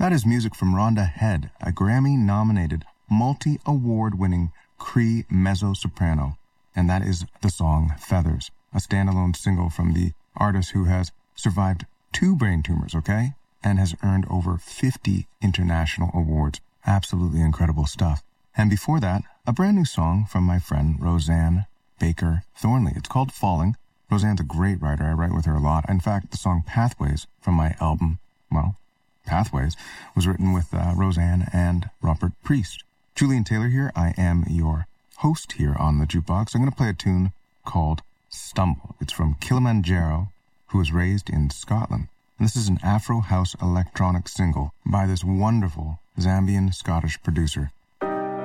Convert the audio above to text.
That is music from Rhonda Head, a Grammy-nominated, multi-award-winning Cree mezzo-soprano. And that is the song Feathers, a standalone single from the artist who has survived 2 brain tumors, okay? And has earned over 50 international awards. Absolutely incredible stuff. And before that, a brand new song from my friend Roseanne Baker Thornley. It's called Falling. Roseanne's a great writer. I write with her a lot. In fact, the song Pathways from my album, Pathways, was written with Roseanne and Robert Priest. Julian Taylor here. I am your host here on the Jukebox. I'm going to play a tune called Stumble. It's from Kilimanjaro, who was raised in Scotland. And this is an Afro house electronic single by this wonderful Zambian Scottish producer